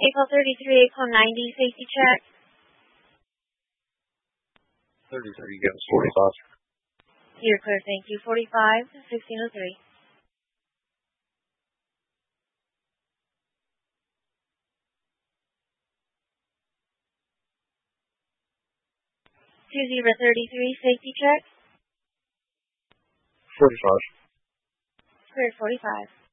April 33, April 90, safety check. 33, again, 45. You're clear, thank you. 45, 1603. Two zero 33, safety check. 45. Clear 45.